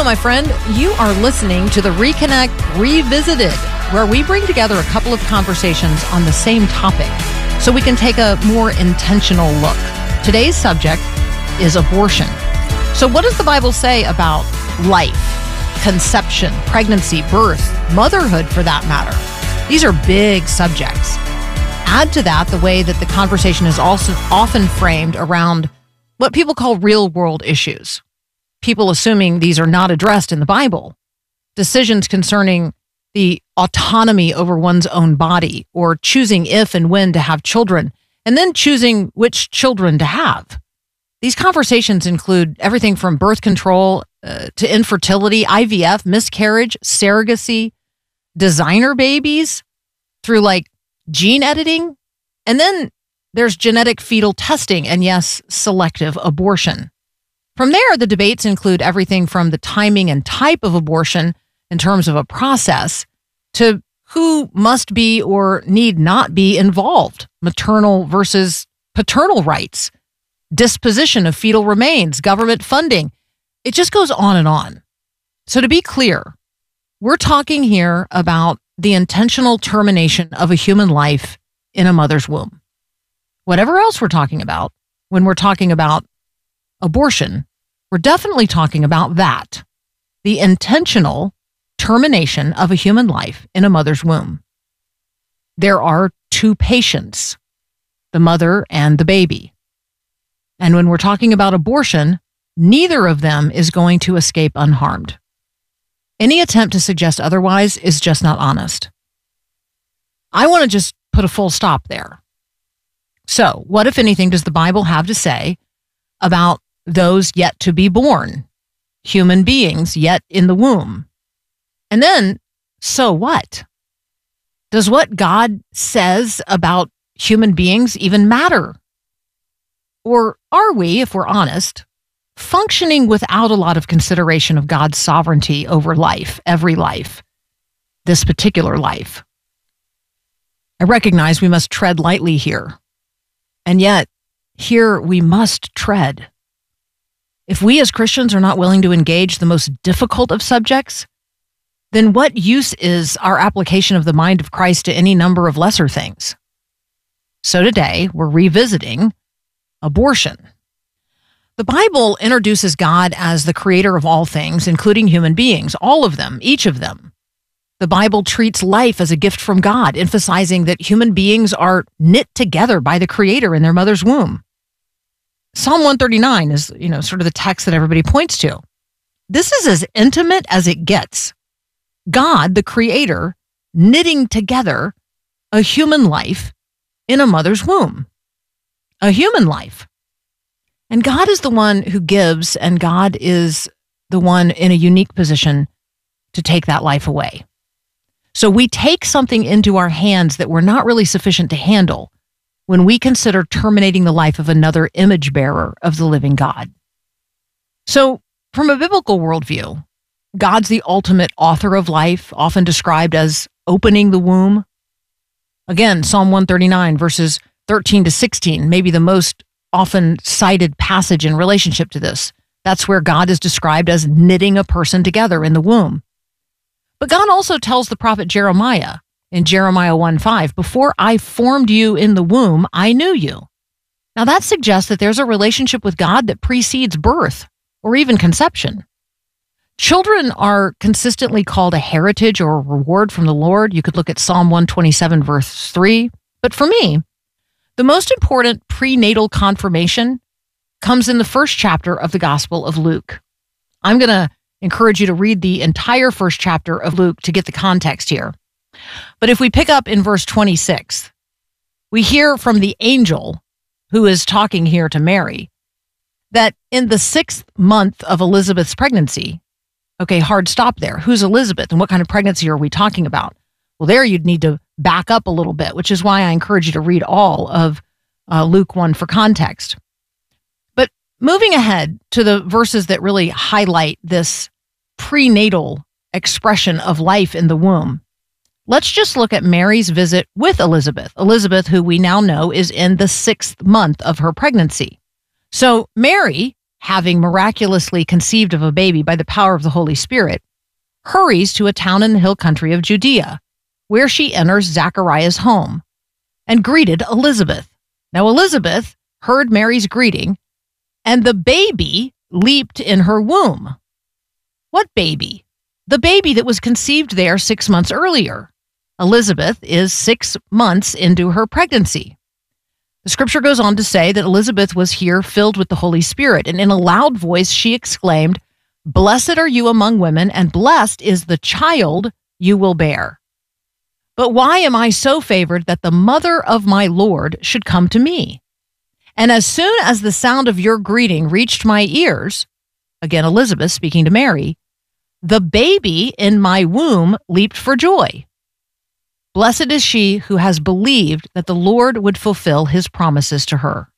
my friend. You are listening to the Reconnect Revisited, where we bring together a couple of conversations on the same topic so we can take a more intentional look. Today's subject is abortion. So what does the Bible say about life, conception, pregnancy, birth, motherhood for that matter? These are big subjects. Add to that the way that the conversation is also often framed around what people call real-world issues. People assuming these are not addressed in the Bible. Decisions concerning the autonomy over one's own body, or choosing if and when to have children, and then choosing which children to have. These conversations include everything from birth control to infertility, IVF, miscarriage, surrogacy, designer babies, through like gene editing, and then there's genetic fetal testing, and yes, selective abortion. From there, the debates include everything from the timing and type of abortion in terms of a process to who must be or need not be involved, maternal versus paternal rights, disposition of fetal remains, government funding. It just goes on and on. So to be clear, we're talking here about the intentional termination of a human life in a mother's womb. Whatever else we're talking about, when we're talking about abortion, we're definitely talking about that, the intentional termination of a human life in a mother's womb. There are two patients, the mother and the baby. And when we're talking about abortion, neither of them is going to escape unharmed. Any attempt to suggest otherwise is just not honest. I want to just put a full stop there. So, what, if anything, does the Bible have to say about those yet to be born, human beings yet in the womb? And then, so what? Does what God says about human beings even matter? Or are we, if we're honest, functioning without a lot of consideration of God's sovereignty over life, every life, this particular life? I recognize we must tread lightly here. And yet, here we must tread. If we as Christians are not willing to engage the most difficult of subjects, then what use is our application of the mind of Christ to any number of lesser things? So today, we're revisiting abortion. The Bible introduces God as the creator of all things, including human beings, all of them, each of them. The Bible treats life as a gift from God, emphasizing that human beings are knit together by the Creator in their mother's womb. Psalm 139 is, sort of the text that everybody points to. This is as intimate as it gets. God, the Creator, knitting together a human life in a mother's womb. A human life. And God is the one who gives, and God is the one in a unique position to take that life away. So we take something into our hands that we're not really sufficient to handle when we consider terminating the life of another image bearer of the living God. So from a biblical worldview, God's the ultimate author of life, often described as opening the womb. Again, Psalm 139, verses 13 to 16, maybe the most often cited passage in relationship to this. That's where God is described as knitting a person together in the womb. But God also tells the prophet Jeremiah in Jeremiah 1:5, before I formed you in the womb, I knew you. Now that suggests that there's a relationship with God that precedes birth or even conception. Children are consistently called a heritage or a reward from the Lord. You could look at Psalm 127, verse 3. But for me, the most important prenatal confirmation comes in the first chapter of the Gospel of Luke. I'm going to encourage you to read the entire first chapter of Luke to get the context here. But if we pick up in verse 26, we hear from the angel who is talking here to Mary that in the 6th month of Elizabeth's pregnancy, okay, hard stop there. Who's Elizabeth and what kind of pregnancy are we talking about? Well, there you'd need to back up a little bit, which is why I encourage you to read all of Luke 1 for context. But moving ahead to the verses that really highlight this prenatal expression of life in the womb, let's just look at Mary's visit with Elizabeth. Elizabeth, who we now know is in the 6th month of her pregnancy. So Mary having miraculously conceived of a baby by the power of the Holy Spirit, hurries to a town in the hill country of Judea, where she enters Zachariah's home and greeted Elizabeth. Now, Elizabeth heard Mary's greeting, and the baby leaped in her womb. What baby? The baby that was conceived there 6 months earlier. Elizabeth is 6 months into her pregnancy. The scripture goes on to say that Elizabeth was here filled with the Holy Spirit, and in a loud voice she exclaimed, "Blessed are you among women, and blessed is the child you will bear. But why am I so favored that the mother of my Lord should come to me? And as soon as the sound of your greeting reached my ears," again Elizabeth speaking to Mary, "the baby in my womb leaped for joy. Blessed is she who has believed that the Lord would fulfill his promises to her."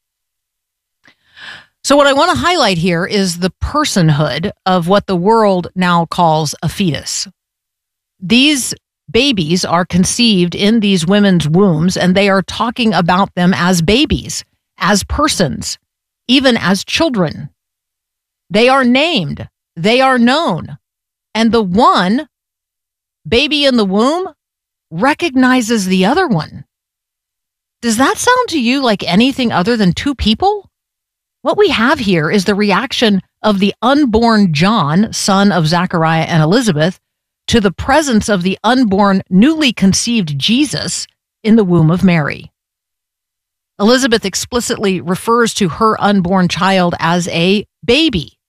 So what I want to highlight here is the personhood of what the world now calls a fetus. These babies are conceived in these women's wombs, and they are talking about them as babies, as persons, even as children. They are named, they are known, and the one baby in the womb recognizes the other one. Does that sound to you like anything other than two people? What we have here is the reaction of the unborn John, son of Zachariah and Elizabeth, to the presence of the unborn, newly conceived Jesus in the womb of Mary. Elizabeth explicitly refers to her unborn child as a baby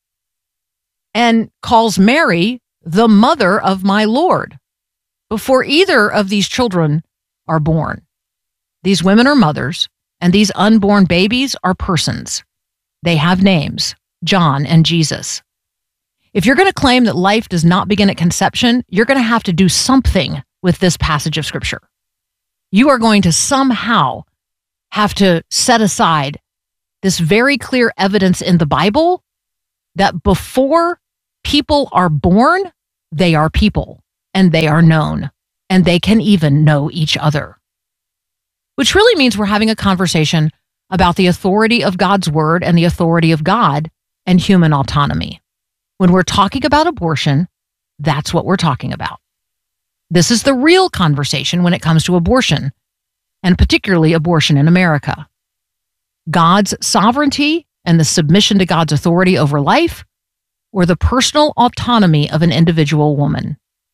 and calls Mary the mother of my Lord before either of these children are born. These women are mothers, and these unborn babies are persons. They have names, John and Jesus. If you're going to claim that life does not begin at conception, you're going to have to do something with this passage of Scripture. You are going to somehow have to set aside this very clear evidence in the Bible that before people are born, they are people, and they are known, and they can even know each other. Which really means we're having a conversation about the authority of God's word and the authority of God and human autonomy. When we're talking about abortion, that's what we're talking about. This is the real conversation when it comes to abortion, and particularly abortion in America. God's sovereignty and the submission to God's authority over life, or the personal autonomy of an individual woman.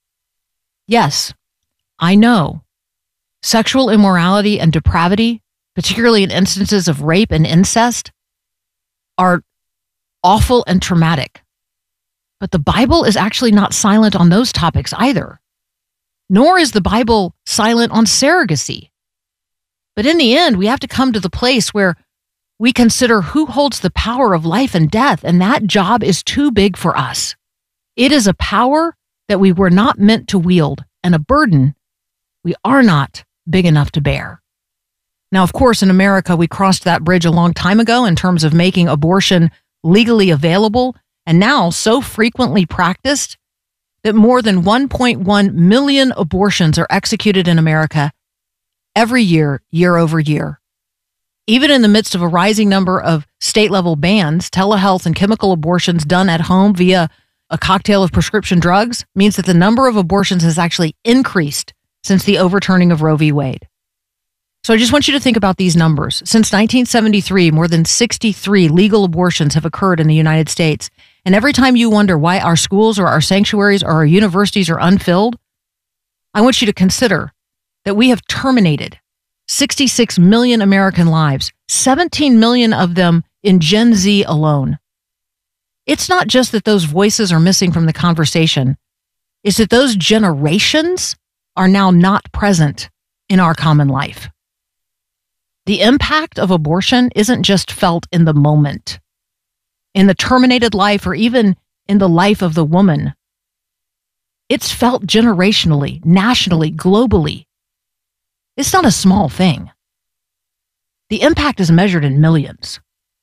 Yes, I know. Sexual immorality and depravity, particularly in instances of rape and incest, are awful and traumatic. But the Bible is actually not silent on those topics either. Nor is the Bible silent on surrogacy. But in the end, we have to come to the place where we consider who holds the power of life and death, and that job is too big for us. It is a power that we were not meant to wield, and a burden we are not big enough to bear. Now, of course, in America, we crossed that bridge a long time ago in terms of making abortion legally available, and now so frequently practiced that more than 1.1 million abortions are executed in America every year, year over year. Even in the midst of a rising number of state-level bans, telehealth and chemical abortions done at home via a cocktail of prescription drugs means that the number of abortions has actually increased since the overturning of Roe v. Wade. So I just want you to think about these numbers. Since 1973, more than 63 legal abortions have occurred in the United States. And every time you wonder why our schools or our sanctuaries or our universities are unfilled, I want you to consider that we have terminated 66 million American lives, 17 million of them in Gen Z alone. It's not just that those voices are missing from the conversation. It's that those generations are now not present in our common life. The impact of abortion isn't just felt in the moment, in the terminated life, or even in the life of the woman. It's felt generationally, nationally, globally. It's not a small thing. The impact is measured in millions.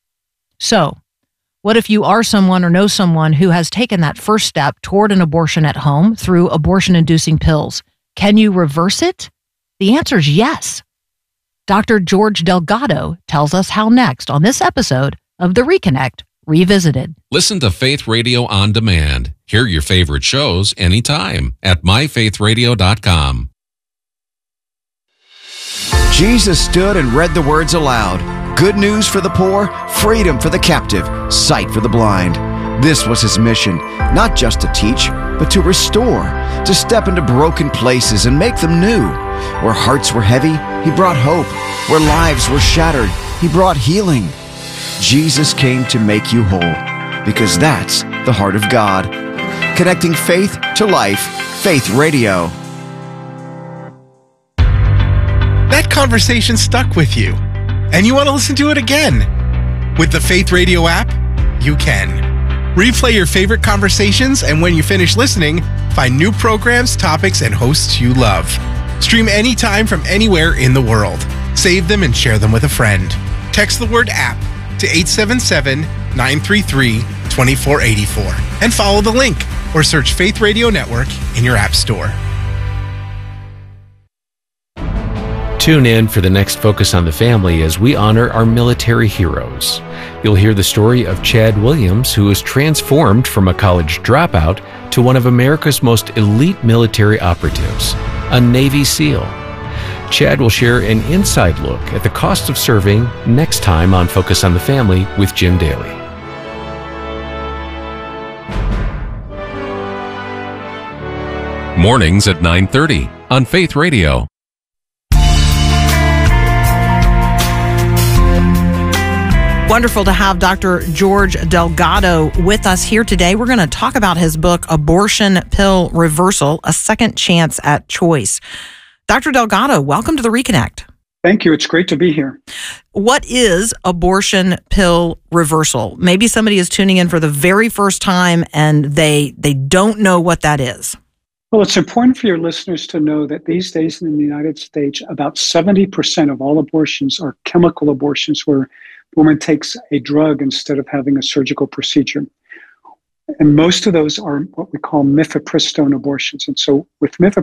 So, what if you are someone or know someone who has taken that first step toward an abortion at home through abortion-inducing pills? Can you reverse it? The answer is yes. Dr. George Delgado tells us how next on this episode of the Reconnect Revisited. Listen to Faith Radio on demand. Hear your favorite shows anytime at myfaithradio.com. Jesus stood and read the words aloud. Good news for the poor, freedom for the captive, sight for the blind. This was his mission, not just to teach, but to restore, to step into broken places and make them new. Where hearts were heavy, he brought hope. Where lives were shattered, he brought healing. Jesus came to make you whole, because that's the heart of God. Connecting faith to life, Faith Radio. That conversation stuck with you, and you want to listen to it again. With the Faith Radio app, you can. Replay your favorite conversations, and when you finish listening, find new programs, topics, and hosts you love. Stream anytime from anywhere in the world. Save them and share them with a friend. Text the word app to 877-933-2484 and follow the link or search Faith Radio Network in your app store. Tune in for the next Focus on the Family as we honor our military heroes. You'll hear the story of Chad Williams, who was transformed from a college dropout to one of America's most elite military operatives, a Navy SEAL. Chad will share an inside look at the cost of serving next time on Focus on the Family with Jim Daly. Mornings at 9:30 on Faith Radio. Wonderful to have Dr. George Delgado with us here today. We're going to talk about his book, Abortion Pill Reversal, A Second Chance at Choice. Dr. Delgado, welcome to the Reconnect. Thank you. It's great to be here. What is abortion pill reversal? Maybe somebody is tuning in for the very first time and they don't know what that is. Well, it's important for your listeners to know that these days in the United States, about 70% of all abortions are chemical abortions where the woman takes a drug instead of having a surgical procedure. And most of those are what we call mifepristone abortions. And so with